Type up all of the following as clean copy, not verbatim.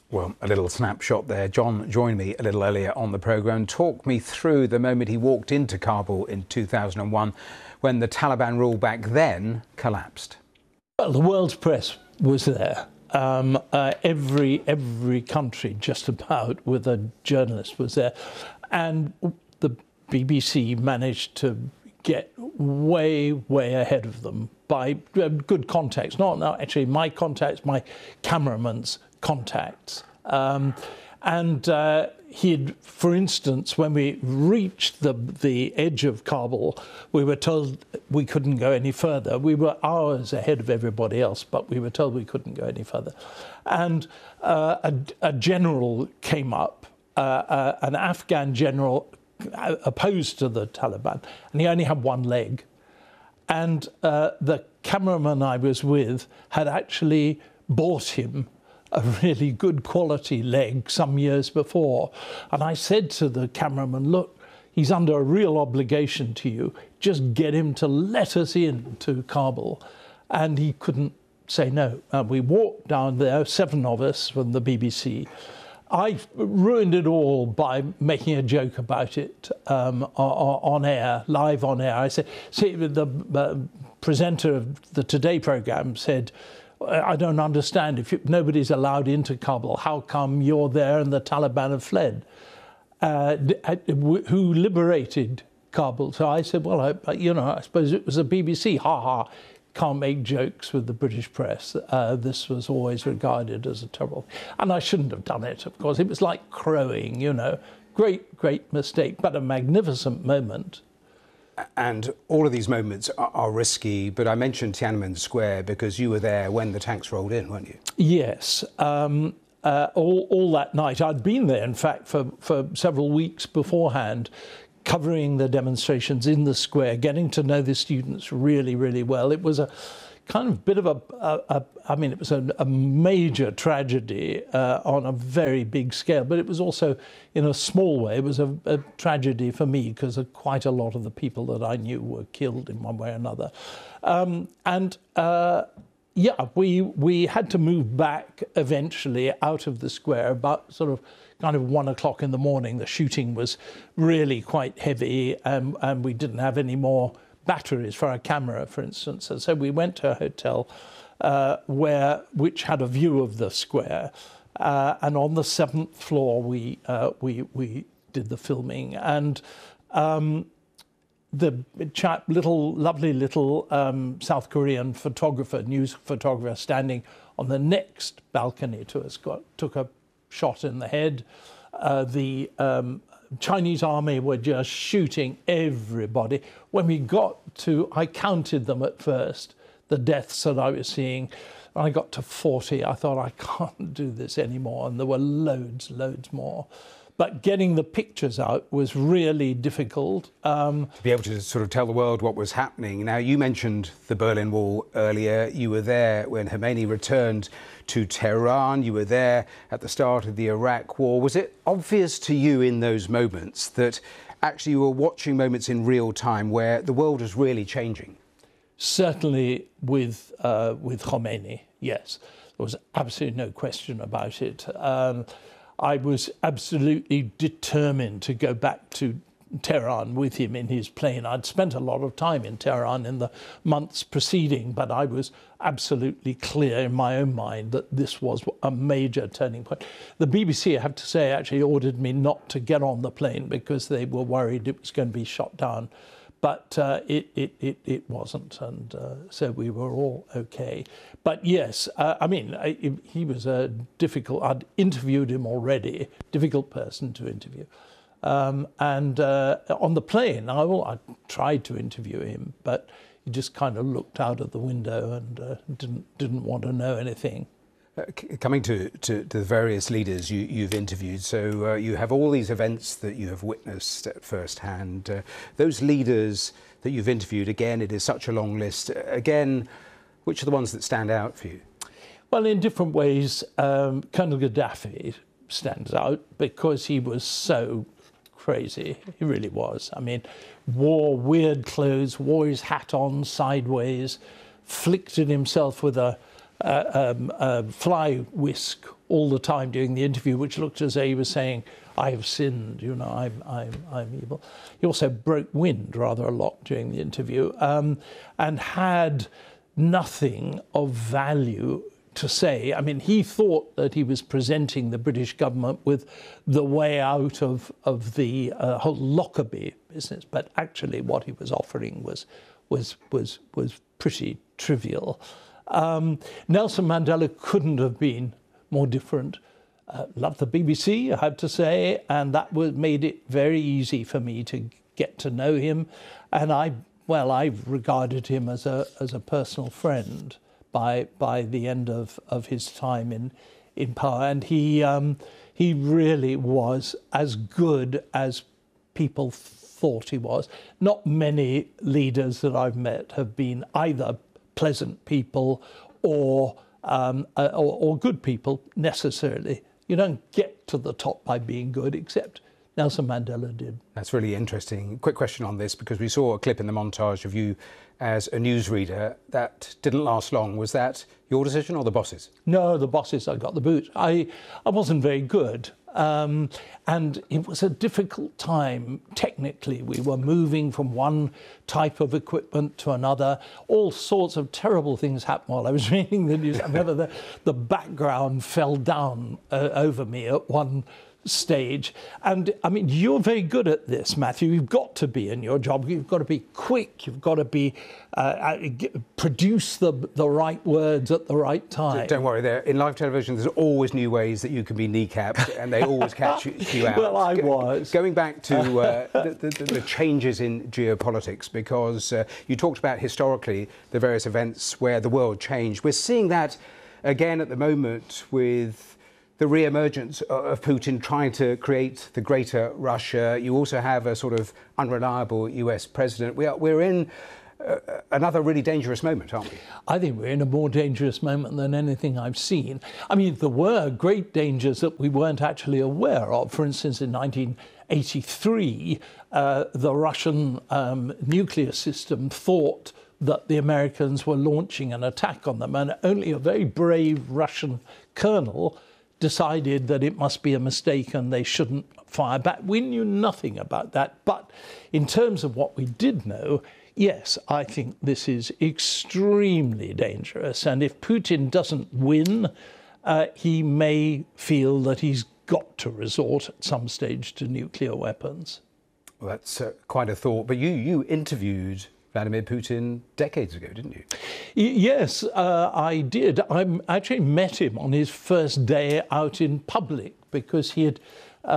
Well, a little snapshot there. John joined me a little earlier on the programme. Talk me through the moment he walked into Kabul in 2001 when the Taliban rule back then collapsed. Well, the world's press was there. Every country just about with a journalist was there. And the BBC managed to get way ahead of them by good contacts. Not actually my contacts, my cameraman's contacts. He'd, for instance, when we reached the edge of Kabul, we were told we couldn't go any further. We were hours ahead of everybody else, but we were told we couldn't go any further. And a general came up, an Afghan general opposed to the Taliban, and he only had one leg. And the cameraman I was with had actually bought him a really good quality leg some years before. And I said to the cameraman, look, he's under a real obligation to you. Just get him to let us in to Kabul. And he couldn't say no. We walked down there, 7 of us from the BBC. I ruined it all by making a joke about it on air, live on air. I said, see, the presenter of the Today programme said, I don't understand, if nobody's allowed into Kabul, how come you're there and the Taliban have fled? Who liberated Kabul? So I said, well, I suppose it was the BBC. Ha ha, can't make jokes with the British press. This was always regarded as a terrible, and I shouldn't have done it, of course. It was like crowing, you know. Great mistake, but a magnificent moment. And all of these moments are risky, but I mentioned Tiananmen Square because you were there when the tanks rolled in, weren't you? Yes. All that night. I'd been there, in fact, for several weeks beforehand, covering the demonstrations in the square, getting to know the students really well. It was a kind of bit of it was a major tragedy on a very big scale, but it was also, in a small way, it was a tragedy for me because quite a lot of the people that I knew were killed in one way or another. We had to move back eventually out of the square about sort of kind of 1 o'clock in the morning. The shooting was really quite heavy, and we didn't have any more batteries for our camera, for instance. And so we went to a hotel which had a view of the square, and on the 7th floor we did the filming. And the lovely little South Korean photographer, news photographer, standing on the next balcony to us, took a shot in the head. The Chinese army were just shooting everybody. When we got to, I counted them at first, the deaths that I was seeing. When I got to 40, I thought, I can't do this anymore. And there were loads more. But getting the pictures out was really difficult. To be able to sort of tell the world what was happening. Now, you mentioned the Berlin Wall earlier. You were there when Khomeini returned to Tehran. You were there at the start of the Iraq War. Was it obvious to you in those moments that actually you were watching moments in real time where the world was really changing? Certainly with Khomeini, yes. There was absolutely no question about it. I was absolutely determined to go back to Tehran with him in his plane. I'd spent a lot of time in Tehran in the months preceding, but I was absolutely clear in my own mind that this was a major turning point. The BBC, I have to say, actually ordered me not to get on the plane because they were worried it was going to be shot down. But it wasn't, and so we were all okay. But yes, he was a difficult, I'd interviewed him already, difficult person to interview. On the plane, I tried to interview him, but he just kind of looked out of the window and didn't want to know anything. Coming to the various leaders you've interviewed, so you have all these events that you have witnessed at first hand. Those leaders that you've interviewed, again, it is such a long list. Again, which are the ones that stand out for you? Well, in different ways, Colonel Gaddafi stands out because he was so crazy. He really was. I mean, wore weird clothes, wore his hat on sideways, flicked at himself with a fly whisk all the time during the interview, which looked as though he was saying, "I have sinned, you know, I'm evil." He also broke wind rather a lot during the interview, and had nothing of value to say. I mean, he thought that he was presenting the British government with the way out of the whole Lockerbie business, but actually what he was offering was pretty trivial. Nelson Mandela couldn't have been more different. Loved the BBC, I have to say, and that made it very easy for me to get to know him. And I regarded him as a personal friend by the end of his time in power, and he really was as good as people thought he was. Not many leaders that I've met have been either pleasant people or good people necessarily. You don't get to the top by being good, except Nelson Mandela did. That's really interesting. Quick question on this, because we saw a clip in the montage of you as a newsreader that didn't last long. Was that your decision or the boss's? No, the boss's. I got the boot. I wasn't very good. And it was a difficult time. Technically, we were moving from one type of equipment to another. All sorts of terrible things happened while I was reading the news. I remember the background fell down over me at one stage. And I mean, you're very good at this, Matthew. You've got to be in your job. You've got to be quick. You've got to be produce the right words at the right time. Don't worry, there in live television there's always new ways that you can be kneecapped, and they always catch you out. Well, I was going back to the changes in geopolitics, because you talked about historically the various events where the world changed. We're seeing that again at the moment with the re-emergence of Putin trying to create the greater Russia. You also have a sort of unreliable US president. We're in another really dangerous moment, aren't we? I think we're in a more dangerous moment than anything I've seen. I mean, there were great dangers that we weren't actually aware of. For instance, in 1983, the Russian nuclear system thought that the Americans were launching an attack on them, and only a very brave Russian colonel decided that it must be a mistake and they shouldn't fire back. We knew nothing about that. But in terms of what we did know, yes, I think this is extremely dangerous. And if Putin doesn't win, he may feel that he's got to resort at some stage to nuclear weapons. Well, that's quite a thought. But you interviewed Vladimir Putin decades ago, didn't you? Yes, I did. I actually met him on his first day out in public, because he had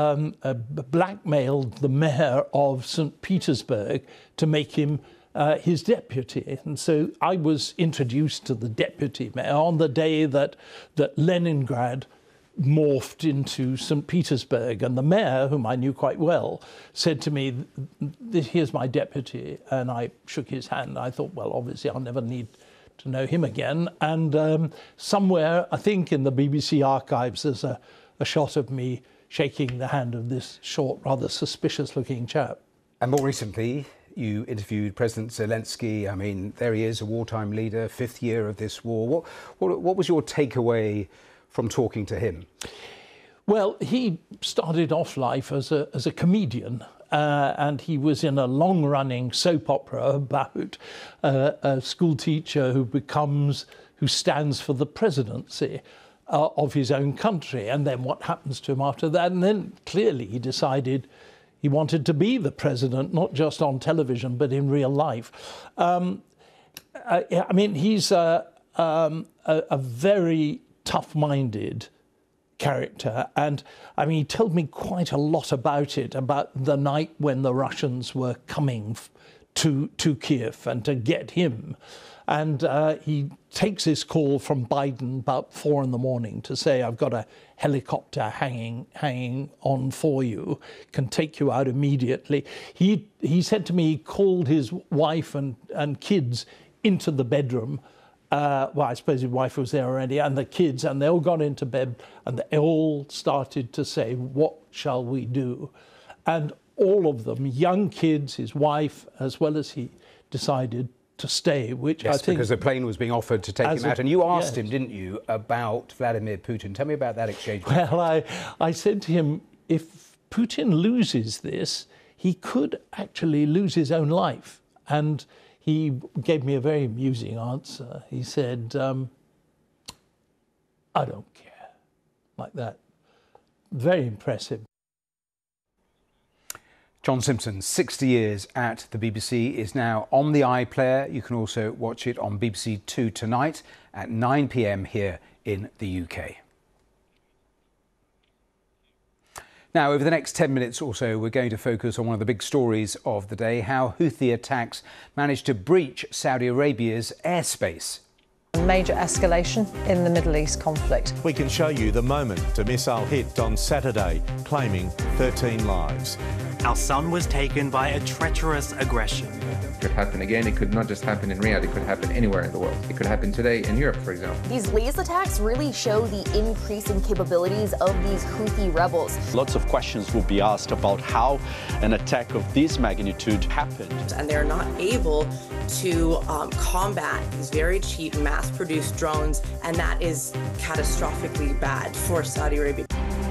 blackmailed the mayor of St. Petersburg to make him his deputy. And so I was introduced to the deputy mayor on the day that Leningrad morphed into St. Petersburg, and the mayor, whom I knew quite well, said to me, "Here's my deputy," and I shook his hand. I thought, well, obviously I'll never need to know him again. And somewhere, I think in the BBC archives, there's a shot of me shaking the hand of this short, rather suspicious-looking chap. And more recently, you interviewed President Zelensky. I mean, there he is, a wartime leader, 5th year of this war. What was your takeaway from talking to him? Well, he started off life as a comedian, and he was in a long-running soap opera about a school teacher who stands for the presidency of his own country, and then what happens to him after that. And then clearly he decided he wanted to be the president, not just on television, but in real life. I mean, he's a very tough-minded character, and I mean, he told me quite a lot about it, about the night when the Russians were coming to Kiev and to get him. And he takes his call from Biden about 4 a.m. to say, "I've got a helicopter hanging on for you, can take you out immediately." He said to me he called his wife and kids into the bedroom. Well, I suppose his wife was there already, and the kids, and they all got into bed, and they all started to say, "What shall we do?" And all of them, young kids, his wife, as well as he, decided to stay, which Yes, I think... because the plane was being offered to take him out. And you asked yes. him, didn't you, about Vladimir Putin. Tell me about that exchange. Well, I said to him, if Putin loses this, he could actually lose his own life. And he gave me a very amusing answer. He said, I don't care, like that. Very impressive. John Simpson, 60 years at the BBC, is now on the iPlayer. You can also watch it on BBC Two tonight at 9 p.m. here in the UK. Now, over the next 10 minutes or so, we're going to focus on one of the big stories of the day, how Houthi attacks managed to breach Saudi Arabia's airspace. Major escalation in the Middle East conflict. We can show you the moment a missile hit on Saturday, claiming 13 lives. Our son was taken by a treacherous aggression. It could happen again. It could not just happen in Riyadh. It could happen anywhere in the world. It could happen today in Europe, for example. These latest attacks really show the increasing capabilities of these Houthi rebels. Lots of questions will be asked about how an attack of this magnitude happened. And they're not able to combat these very cheap mass-produced drones, and that is catastrophically bad for Saudi Arabia.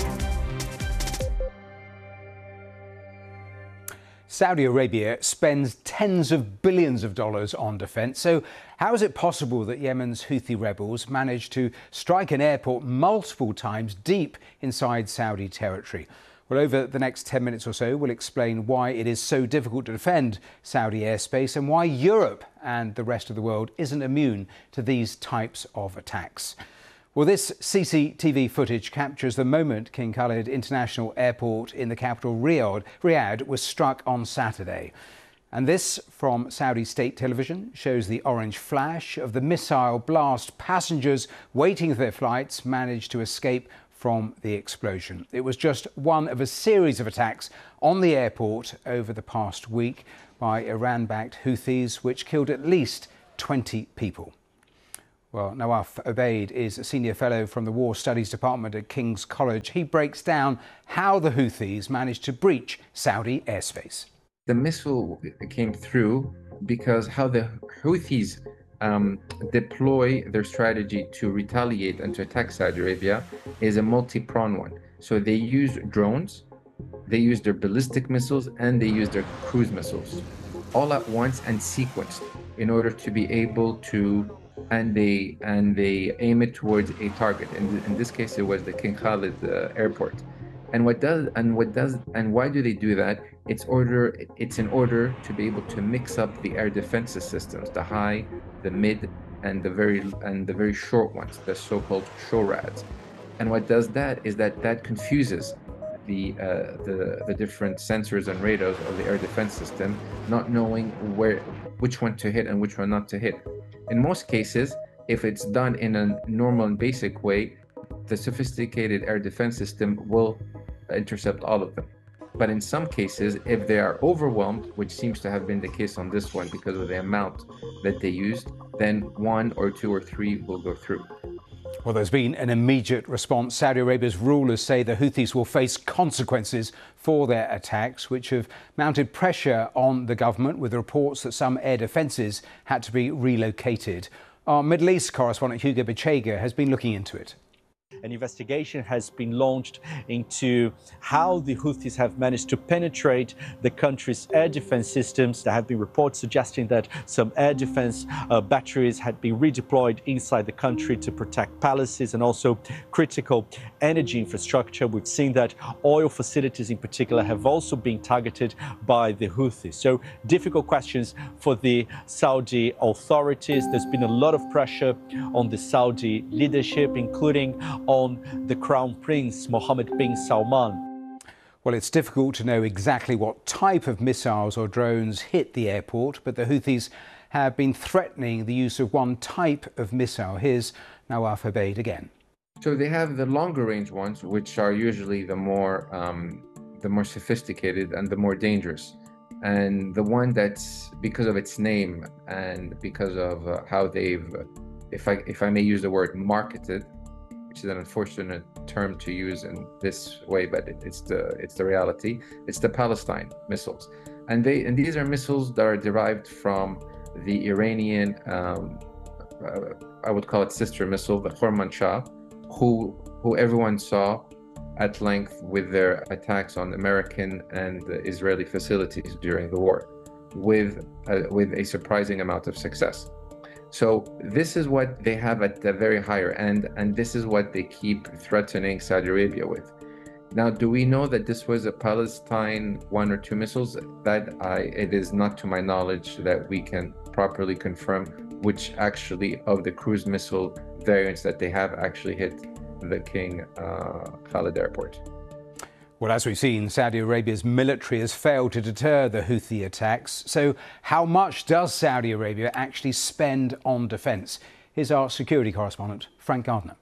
Saudi Arabia spends tens of billions of dollars on defence. So how is it possible that Yemen's Houthi rebels managed to strike an airport multiple times deep inside Saudi territory? Well, over the next 10 minutes or so, we'll explain why it is so difficult to defend Saudi airspace and why Europe and the rest of the world isn't immune to these types of attacks. Well, this CCTV footage captures the moment King Khalid International Airport in the capital Riyadh was struck on Saturday. And this, from Saudi state television, shows the orange flash of the missile blast. Passengers waiting for their flights managed to escape from the explosion. It was just one of a series of attacks on the airport over the past week by Iran-backed Houthis, which killed at least 20 people. Well, Nawaf Obaid is a senior fellow from the War Studies Department at King's College. He breaks down how the Houthis managed to breach Saudi airspace. The missile came through because how the Houthis deploy their strategy to retaliate and to attack Saudi Arabia is a multi-pronged one. So they use drones, they use their ballistic missiles, and they use their cruise missiles all at once and sequenced in order to be able to, and they aim it towards a target. In this case, it was the King Khalid airport. And why do they do that? It's in order to be able to mix up the air defenses systems, the high, the mid, and the very short ones, the so-called SHORADs. And what does that is that confuses the different sensors and radars of the air defense system, not knowing which one to hit and which one not to hit. In most cases, if it's done in a normal and basic way, the sophisticated air defense system will intercept all of them. But in some cases, if they are overwhelmed, which seems to have been the case on this one because of the amount that they used, then one or two or three will go through. Well, there's been an immediate response. Saudi Arabia's rulers say the Houthis will face consequences for their attacks, which have mounted pressure on the government, with reports that some air defences had to be relocated. Our Middle East correspondent Hugo Bechega has been looking into it. An investigation has been launched into how the Houthis have managed to penetrate the country's air defense systems. There have been reports suggesting that some air defense batteries had been redeployed inside the country to protect palaces and also critical energy infrastructure. We've seen that oil facilities in particular have also been targeted by the Houthis. So difficult questions for the Saudi authorities. There's been a lot of pressure on the Saudi leadership, including on the Crown Prince Mohammed bin Salman. Well, it's difficult to know exactly what type of missiles or drones hit the airport, but the Houthis have been threatening the use of one type of missile. Here's Nawaf Obaid again. So they have the longer range ones, which are usually the more sophisticated and the more dangerous. And the one that's, because of its name and because of how they've, if I may use the word, marketed, which is an unfortunate term to use in this way, but it's the reality. It's the Palestine missiles, and these are missiles that are derived from the Iranian, I would call it sister missile, the Khorman Shah, who everyone saw at length with their attacks on American and Israeli facilities during the war, with a surprising amount of success. So this is what they have at the very higher end, and this is what they keep threatening Saudi Arabia with. Now, do we know that this was a Palestine 1 or 2 missiles? It is not to my knowledge that we can properly confirm which actually of the cruise missile variants that they have actually hit the King Khalid airport. Well, as we've seen, Saudi Arabia's military has failed to deter the Houthi attacks. So how much does Saudi Arabia actually spend on defence? Here's our security correspondent, Frank Gardner.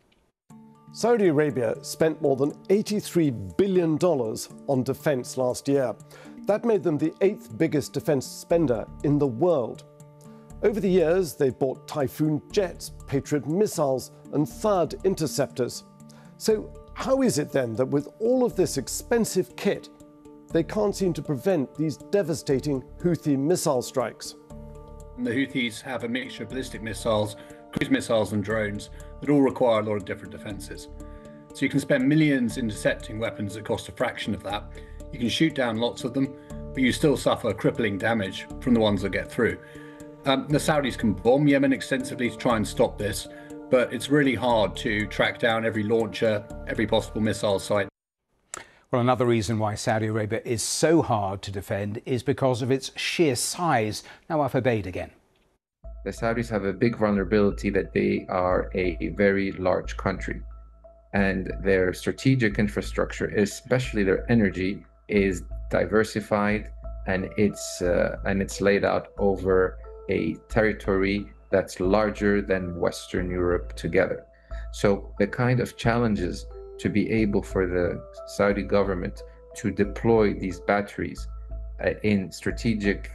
Saudi Arabia spent more than $83 billion on defence last year. That made them the 8th biggest defence spender in the world. Over the years, they've bought Typhoon jets, Patriot missiles and THAAD interceptors. So how is it then that with all of this expensive kit, they can't seem to prevent these devastating Houthi missile strikes? The Houthis have a mixture of ballistic missiles, cruise missiles and drones that all require a lot of different defences. So you can spend millions intercepting weapons that cost a fraction of that. You can shoot down lots of them, but you still suffer crippling damage from the ones that get through. The Saudis can bomb Yemen extensively to try and stop this, but it's really hard to track down every launcher, every possible missile site. Well, another reason why Saudi Arabia is so hard to defend is because of its sheer size. Nawaf Obaid again. The Saudis have a big vulnerability that they are a very large country, and their strategic infrastructure, especially their energy, is diversified, and it's laid out over a territory that's larger than Western Europe together. So the kind of challenges to be able for the Saudi government to deploy these batteries in strategic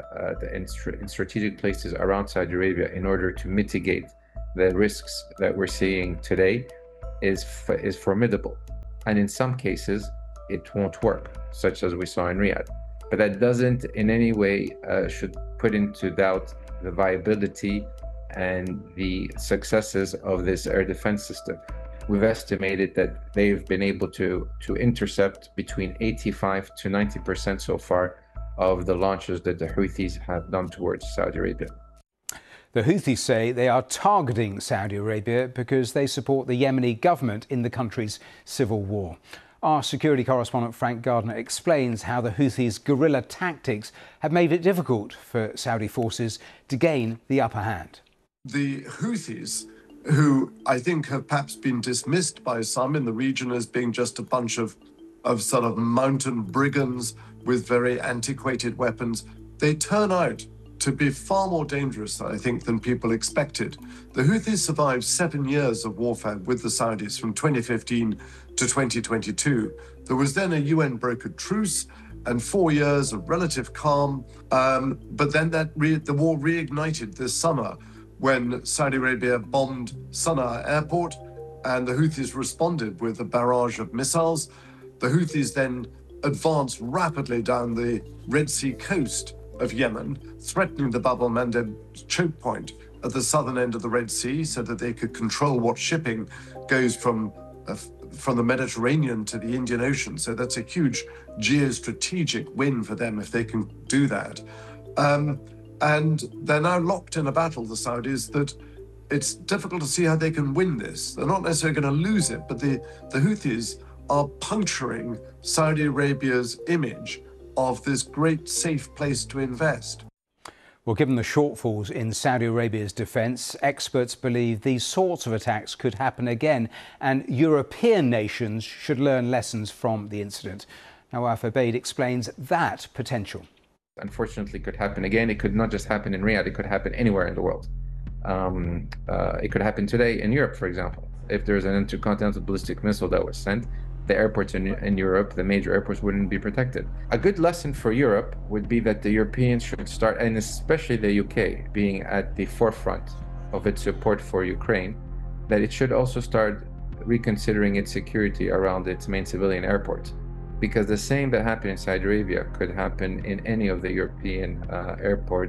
places around Saudi Arabia in order to mitigate the risks that we're seeing today is formidable. And in some cases, it won't work, such as we saw in Riyadh. But that doesn't in any way should put into doubt the viability and the successes of this air defense system. We've estimated that they've been able to intercept between 85 to 90% so far of the launches that the Houthis have done towards Saudi Arabia. The Houthis say they are targeting Saudi Arabia because they support the Yemeni government in the country's civil war. Our security correspondent Frank Gardner explains how the Houthis' guerrilla tactics have made it difficult for Saudi forces to gain the upper hand. The Houthis, who I think have perhaps been dismissed by some in the region as being just a bunch of sort of mountain brigands with very antiquated weapons, they turn out to be far more dangerous, I think, than people expected. The Houthis survived 7 years of warfare with the Saudis from 2015 to 2022. There was then a UN-brokered truce and 4 years of relative calm, but then the war reignited this summer when Saudi Arabia bombed Sana'a airport and the Houthis responded with a barrage of missiles. The Houthis then advanced rapidly down the Red Sea coast of Yemen, threatening the Bab el-Mandeb choke point at the southern end of the Red Sea so that they could control what shipping goes from the Mediterranean to the Indian Ocean. So that's a huge geostrategic win for them if they can do that. And they're now locked in a battle, the Saudis, that it's difficult to see how they can win this. They're not necessarily going to lose it, but the Houthis are puncturing Saudi Arabia's image of this great safe place to invest. Well, given the shortfalls in Saudi Arabia's defence, experts believe these sorts of attacks could happen again, and European nations should learn lessons from the incident. Nawaf Obaid explains that potential. Unfortunately, it could happen again. It could not just happen in Riyadh, it could happen anywhere in the world. It could happen today in Europe, for example. If there's an intercontinental ballistic missile that was sent, the airports in Europe, the major airports, wouldn't be protected. A good lesson for Europe would be that the Europeans should start, and especially the UK being at the forefront of its support for Ukraine, that it should also start reconsidering its security around its main civilian airports. Because the same that happened in Saudi Arabia could happen in any of the European airports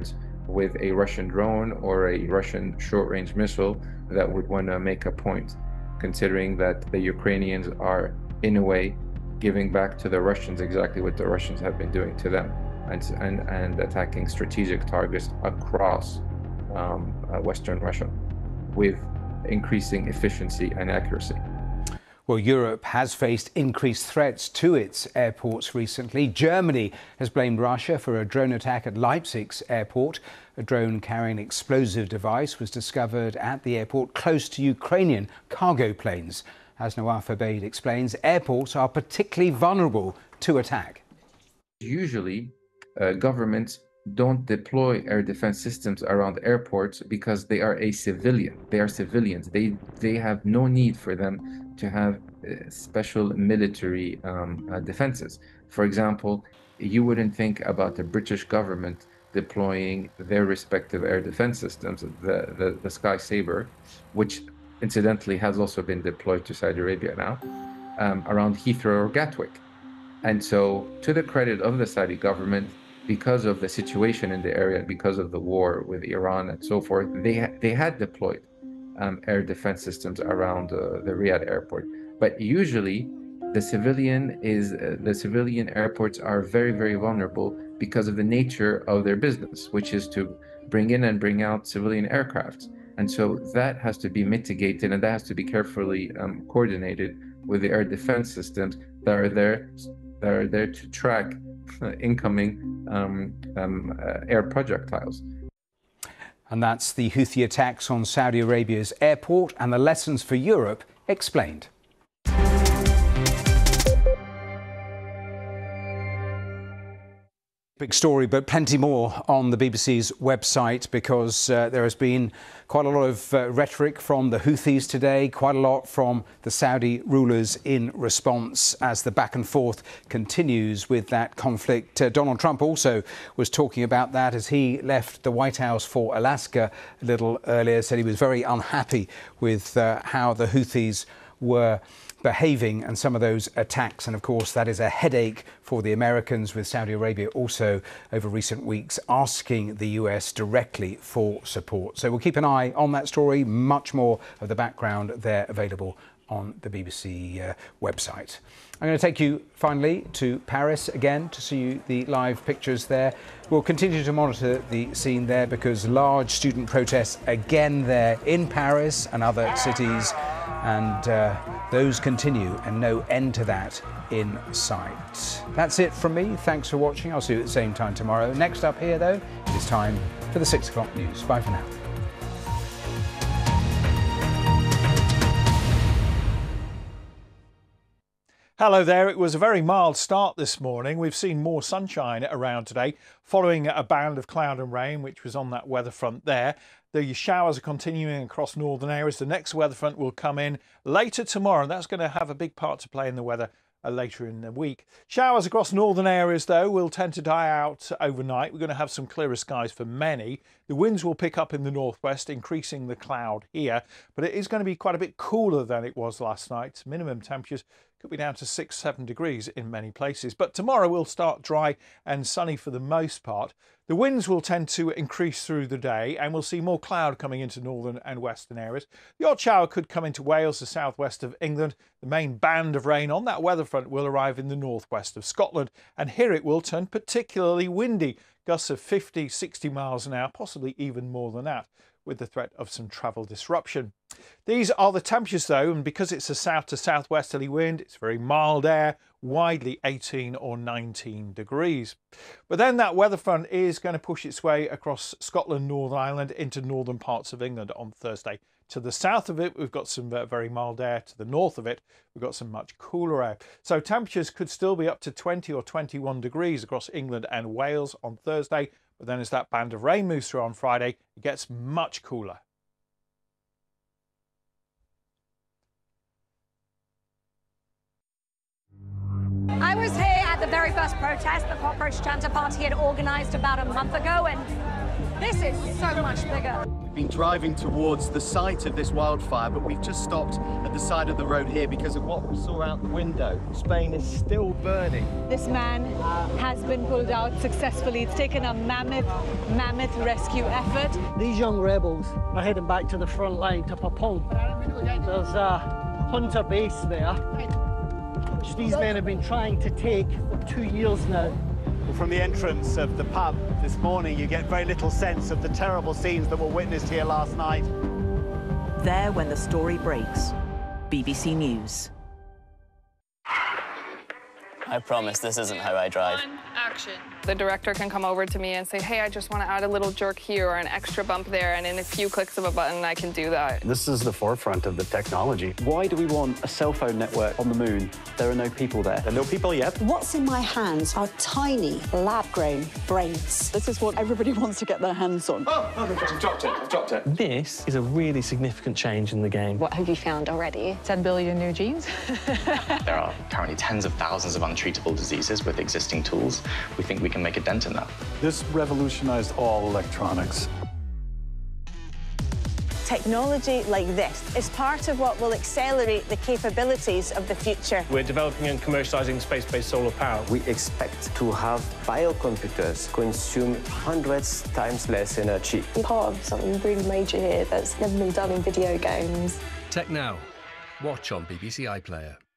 with a Russian drone or a Russian short-range missile that would want to make a point, considering that the Ukrainians are, in a way, giving back to the Russians exactly what the Russians have been doing to them, and attacking strategic targets across Western Russia with increasing efficiency and accuracy. Well, Europe has faced increased threats to its airports recently. Germany has blamed Russia for a drone attack at Leipzig's airport. A drone carrying an explosive device was discovered at the airport close to Ukrainian cargo planes. As Nawaf Abeid explains, airports are particularly vulnerable to attack. Usually, governments don't deploy air defense systems around airports because they are They are civilians. They have no need for them to have special military defenses. For example, you wouldn't think about the British government deploying their respective air defense systems, the Sky Sabre, which incidentally has also been deployed to Saudi Arabia now, around Heathrow or Gatwick. And so, to the credit of the Saudi government, because of the situation in the area, because of the war with Iran and so forth, they had deployed air defense systems around the Riyadh airport. But usually, the civilian airports are very, very vulnerable because of the nature of their business, which is to bring in and bring out civilian aircraft. And so that has to be mitigated, and that has to be carefully coordinated with the air defense systems that are there to track incoming air projectiles. And that's the Houthi attacks on Saudi Arabia's airport and the lessons for Europe explained. Big story, but plenty more on the BBC's website, because there has been quite a lot of rhetoric from the Houthis today, quite a lot from the Saudi rulers in response as the back and forth continues with that conflict. Donald Trump also was talking about that as he left the White House for Alaska a little earlier, said he was very unhappy with how the Houthis were behaving and some of those attacks. And of course, that is a headache for the Americans, with Saudi Arabia also over recent weeks asking the US directly for support. So we'll keep an eye on that story. Much more of the background there available on the BBC website. I'm going to take you finally to Paris again to see the live pictures there. We'll continue to monitor the scene there, because large student protests again there in Paris and other cities, and those continue and no end to that in sight. That's it from me. Thanks for watching. I'll see you at the same time tomorrow. Next up here though, it is time for the 6 o'clock news. Bye for now. Hello there. It was a very mild start this morning. We've seen more sunshine around today following a band of cloud and rain which was on that weather front there. The showers are continuing across northern areas. The next weather front will come in later tomorrow, and that's going to have a big part to play in the weather later in the week. Showers across northern areas though will tend to die out overnight. We're going to have some clearer skies for many. The winds will pick up in the northwest, increasing the cloud here, but it is going to be quite a bit cooler than it was last night. Minimum temperatures could be down to 6-7 degrees in many places, but tomorrow will start dry and sunny for the most part. The winds will tend to increase through the day, and we'll see more cloud coming into northern and western areas. The odd shower could come into Wales, the southwest of England. The main band of rain on that weather front will arrive in the northwest of Scotland, and here it will turn particularly windy. Gusts of 50-60 miles an hour, possibly even more than that, with the threat of some travel disruption. These are the temperatures though, and because it's a south to southwesterly wind, it's very mild air, widely 18 or 19 degrees. But then that weather front is going to push its way across Scotland, Northern Ireland into northern parts of England on Thursday. To the south of it, we've got some very mild air. To the north of it, we've got some much cooler air. So temperatures could still be up to 20 or 21 degrees across England and Wales on Thursday. But then as that band of rain moves through on Friday, it gets much cooler. I was here at the very first protest the Cockroach Chanter Party had organised about a month ago, and This is so much bigger. We've been driving towards the site of this wildfire, but we've just stopped at the side of the road here because of what we saw out the window. Spain is still burning. This man has been pulled out successfully. It's taken a mammoth rescue effort. These young rebels are heading back to the front line to Papon. There's a hunter base there, which these men have been trying to take for 2 years now. From the entrance of the pub this morning, you get very little sense of the terrible scenes that were witnessed here last night. There when the story breaks. BBC News. I promise this isn't how I drive. Action. The director can come over to me and say, hey, I just want to add a little jerk here or an extra bump there, and in a few clicks of a button, I can do that. This is the forefront of the technology. Why do we want a cell phone network on the moon? There are no people there. There are no people yet. What's in my hands are tiny, lab-grown brains. This is what everybody wants to get their hands on. Oh, I've dropped it. This is a really significant change in the game. What have you found already? 10 billion new genes? There are currently tens of thousands of untreatable diseases with existing tools. We think we can make a dent in that. This revolutionized all electronics. Technology like this is part of what will accelerate the capabilities of the future. We're developing and commercializing space-based solar power. We expect to have biocomputers consume hundreds times less energy. I'm part of something really major here that's never been done in video games. Tech Now. Watch on BBC iPlayer.